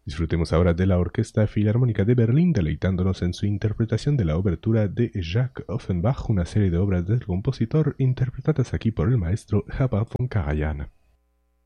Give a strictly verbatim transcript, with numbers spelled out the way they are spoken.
Disfrutemos ahora de la Orquesta Filarmónica de Berlín, deleitándonos en su interpretación de la obertura de Jacques Offenbach, una serie de obras del compositor interpretadas aquí por el maestro Herbert von Karajan.